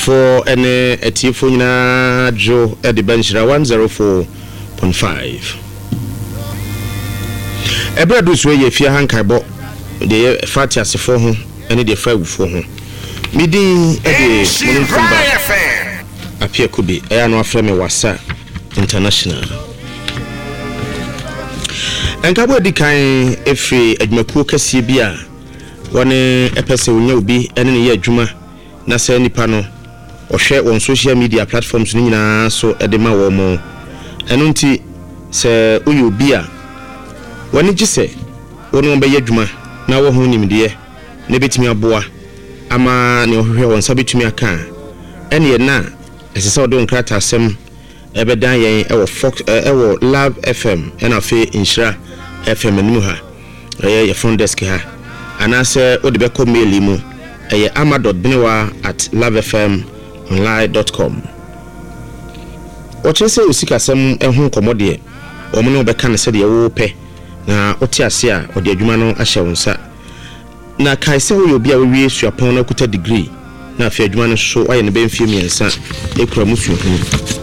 for any etifo nyina jo at the benchra 104.5 ebra do so ye fia hankaibo de fati asefo ho ene de fa wufo ho midin e de monfumba apia kubi eya no afre me wasa international enkabo di kan efri adwumakuo kase bi a wone epese wonya obi ene ne ye adwuma na se nipa no ohwe on social media platforms ni nyina so edema wo mo eno nti se oyo obi a woni gise wono be yadwuma na wo ho nimde ne betimi aboa ama ne ohwe won sabetumi aka ene ye na esese wo don krata asem ebedan yen ewo Fox ewo Love FM ena fe Inshira FM nimu ha ye front desk ha anase wo de be ko mail mu eye ama.benewa@lovefmonline.com ochese usika sem ehun komode omo ne obeka ne se de wo pe na oti ase a ode adwuma no ahye wonsa na kai se wo obi a wo wie suapon na kuta degree na afi adwuma no so aye ne be mfie miensa ekura musu hu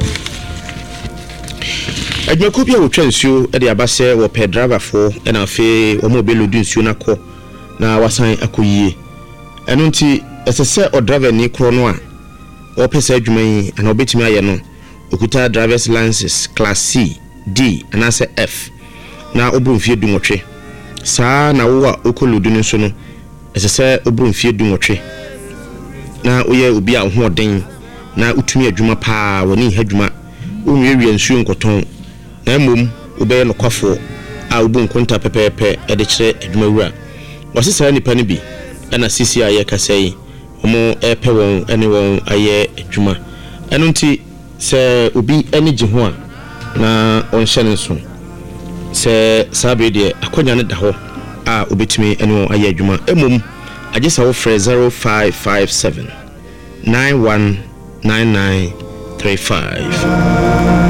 adwuma bi a wo twansuo e de abase wo pe driver fo e na afi wo mo be lodu nsuo na kɔ na wasan akoyie eno nti esese o driver ni kro no a o pese adwuma yi ana obetimi aye no okuta driver's license class C D anase F na obrumfie dumotwe saa na wo a okoludu no so no esese obrumfie dumotwe na oye obi a ho oden na utumi adwuma paa woni hadwuma onwie nsuo nkoton na mom obeye no kwafo a obu nkonta pepepe e de kire adwuma wura wasisa nipa ne bi ana sisi aye kasai omo epe won ene won aye adwuma eno nti se obi ene gi ho a na onhye ne so se sabe de akonya ne da ho a obetimi ene won aye adwuma emom agesa wo frɛ 0557 919935